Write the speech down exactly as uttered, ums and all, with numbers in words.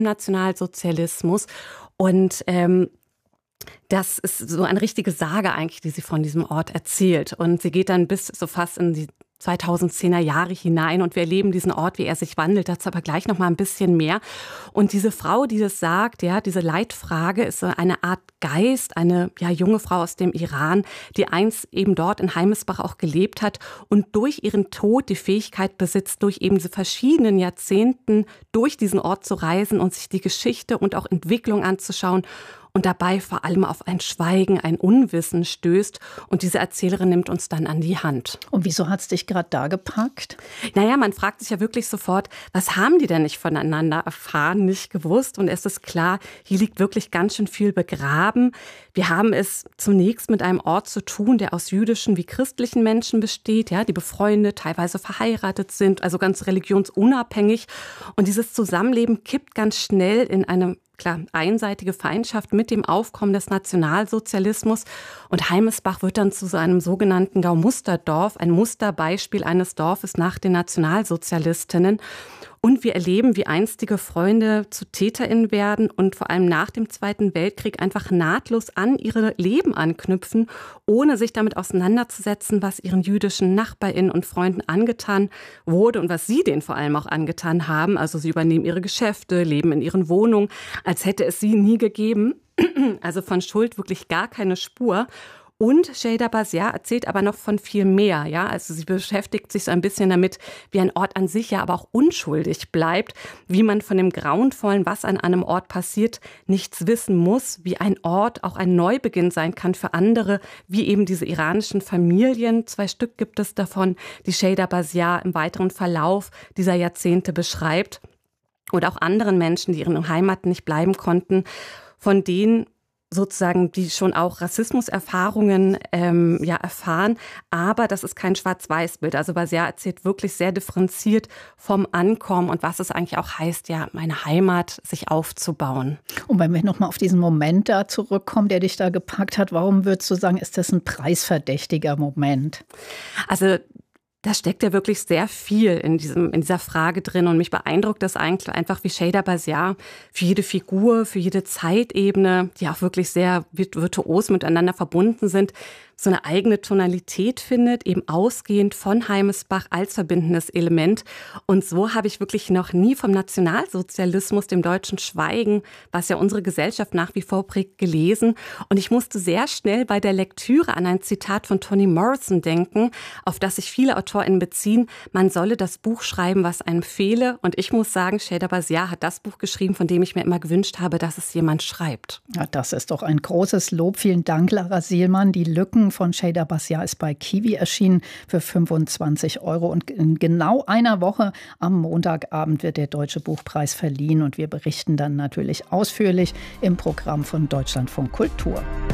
Nationalsozialismus. Und ähm, das ist so eine richtige Sage eigentlich, die sie von diesem Ort erzählt. Und sie geht dann bis so fast in die zweitausendzehner Jahre hinein und wir erleben diesen Ort, wie er sich wandelt. Dazu aber gleich noch mal ein bisschen mehr. Und diese Frau, die das sagt, ja, diese Leitfrage ist so eine Art Geist, eine ja, junge Frau aus dem Iran, die einst eben dort in Heimesbach auch gelebt hat und durch ihren Tod die Fähigkeit besitzt, durch eben diese verschiedenen Jahrzehnten durch diesen Ort zu reisen und sich die Geschichte und auch Entwicklung anzuschauen. Und dabei vor allem auf ein Schweigen, ein Unwissen stößt. Und diese Erzählerin nimmt uns dann an die Hand. Und wieso hat es dich gerade da gepackt? Naja, man fragt sich ja wirklich sofort, was haben die denn nicht voneinander erfahren, nicht gewusst? Und es ist klar, hier liegt wirklich ganz schön viel begraben. Wir haben es zunächst mit einem Ort zu tun, der aus jüdischen wie christlichen Menschen besteht, ja, die befreundet, teilweise verheiratet sind, also ganz religionsunabhängig. Und dieses Zusammenleben kippt ganz schnell in eine klar, einseitige Feindschaft mit dem Aufkommen des Nationalsozialismus. Und Heimesbach wird dann zu so einem sogenannten Gaumusterdorf, ein Musterbeispiel eines Dorfes nach den Nationalsozialistinnen. Und wir erleben, wie einstige Freunde zu TäterInnen werden und vor allem nach dem Zweiten Weltkrieg einfach nahtlos an ihre Leben anknüpfen, ohne sich damit auseinanderzusetzen, was ihren jüdischen NachbarInnen und Freunden angetan wurde und was sie denen vor allem auch angetan haben. Also sie übernehmen ihre Geschäfte, leben in ihren Wohnungen, als hätte es sie nie gegeben. Also von Schuld wirklich gar keine Spur. Und Şeyda Basiar erzählt aber noch von viel mehr. Ja, also sie beschäftigt sich so ein bisschen damit, wie ein Ort an sich ja aber auch unschuldig bleibt, wie man von dem Grauenvollen, was an einem Ort passiert, nichts wissen muss, wie ein Ort auch ein Neubeginn sein kann für andere, wie eben diese iranischen Familien. Zwei Stück gibt es davon, die Şeyda Basiar im weiteren Verlauf dieser Jahrzehnte beschreibt. Oder auch anderen Menschen, die ihren Heimat nicht bleiben konnten, von denen sozusagen, die schon auch Rassismuserfahrungen ähm, ja, erfahren. Aber das ist kein Schwarz-Weiß-Bild. Also Basiar erzählt wirklich sehr differenziert vom Ankommen und was es eigentlich auch heißt, ja, meine Heimat sich aufzubauen. Und wenn wir nochmal auf diesen Moment da zurückkommen, der dich da gepackt hat, warum würdest du sagen, ist das ein preisverdächtiger Moment? Also da steckt ja wirklich sehr viel in diesem, in dieser Frage drin. Und mich beeindruckt das eigentlich einfach, wie Şeyda Basiar für jede Figur, für jede Zeitebene, die auch wirklich sehr virtuos miteinander verbunden sind, so eine eigene Tonalität findet, eben ausgehend von Heimesbach als verbindendes Element. Und so habe ich wirklich noch nie vom Nationalsozialismus, dem deutschen Schweigen, was ja unsere Gesellschaft nach wie vor prägt, gelesen. Und ich musste sehr schnell bei der Lektüre an ein Zitat von Toni Morrison denken, auf das sich viele AutorInnen beziehen. Man solle das Buch schreiben, was einem fehle. Und ich muss sagen, Şeyda Basiar hat das Buch geschrieben, von dem ich mir immer gewünscht habe, dass es jemand schreibt. Ja, das ist doch ein großes Lob. Vielen Dank, Lara Sielmann. Die Lücken von Şeyda Basiar ist bei Kiwi erschienen für fünfundzwanzig Euro. Und in genau einer Woche am Montagabend wird der Deutsche Buchpreis verliehen. Und wir berichten dann natürlich ausführlich im Programm von Deutschlandfunk Kultur.